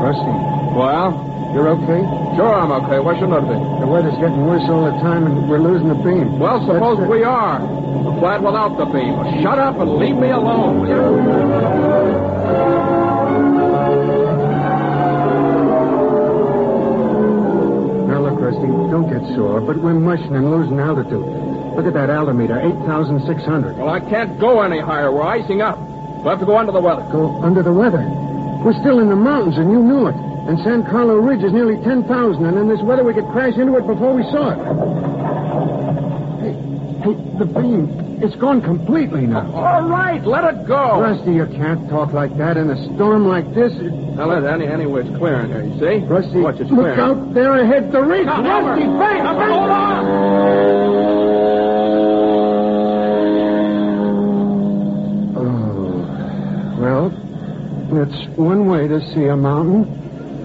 Rusty, Well? you're okay? Sure I'm okay. Why shouldn't I be? The weather's getting worse all the time, and we're losing the beam. Well, suppose we are. The flat without the beam. Shut up and leave me alone, will you? Rusty, don't get sore, but we're mushing and losing altitude. Look at that altimeter, 8,600. Well, I can't go any higher. We're icing up. We'll have to go under the weather. Go under the weather? We're still in the mountains, and you knew it. And San Carlo Ridge is nearly 10,000, and in this weather we could crash into it before we saw it. Hey, the beam, it's gone completely now. All right, let it go. Rusty, you can't talk like that in a storm like this. Now, anyway, it's clearing here, you see? Rusty, Watch, it's look clearing. out there ahead, the ridge. Rusty, bank! Hold on! Oh, well, that's one way to see a mountain.